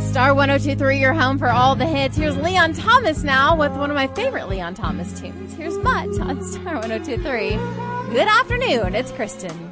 Star 102.3, your home for all the hits. Here's Leon Thomas now with one of my favorite Leon Thomas tunes. Here's Mutt on Star 102.3. Good afternoon. It's Kristen.